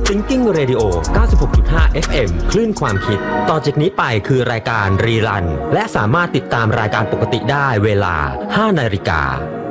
Thinking Radio 96.5 FM คลื่นความคิดต่อจากนี้ไปคือรายการรีรันและสามารถติดตามรายการปกติได้เวลา 5 นาฬิกา